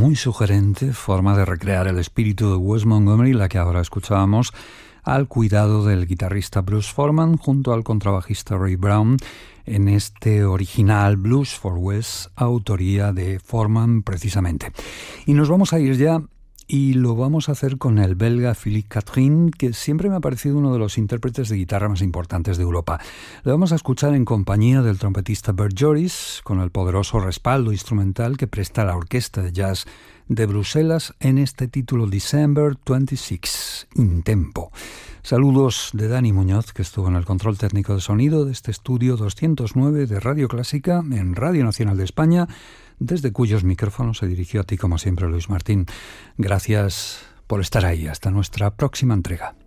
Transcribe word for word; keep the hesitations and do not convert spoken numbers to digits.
muy sugerente forma de recrear el espíritu de Wes Montgomery, la que ahora escuchábamos, al cuidado del guitarrista Bruce Forman junto al contrabajista Ray Brown en este original Blues for Wes, autoría de Forman precisamente. Y nos vamos a ir ya, y lo vamos a hacer con el belga Philippe Catherine, que siempre me ha parecido uno de los intérpretes de guitarra más importantes de Europa. Le vamos a escuchar en compañía del trompetista Bert Joris, con el poderoso respaldo instrumental que presta la Orquesta de Jazz de Bruselas en este título December veintiséis, in tempo. Saludos de Dani Muñoz, que estuvo en el control técnico de sonido de este estudio doscientos nueve de Radio Clásica en Radio Nacional de España, desde cuyos micrófonos se dirigió a ti como siempre Luis Martín. Gracias por estar ahí. Hasta nuestra próxima entrega.